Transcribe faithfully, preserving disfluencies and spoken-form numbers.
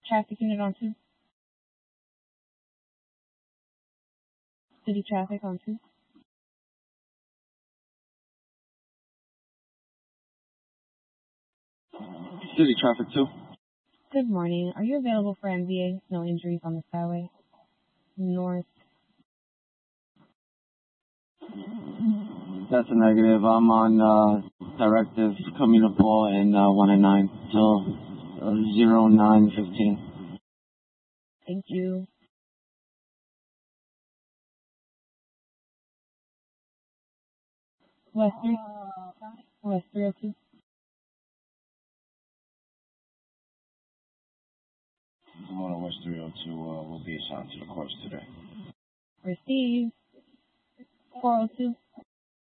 Traffic unit on two. City traffic on two. City traffic two. Good morning. Are you available for M V A? No injuries on the Skyway. North. That's a negative. I'm on uh, directive coming to Paul and uh, one and nine till uh, zero nine fifteen. Thank you. West three. West three oh two. One on West three oh two uh, will be assigned to the course today. Receive. four oh two.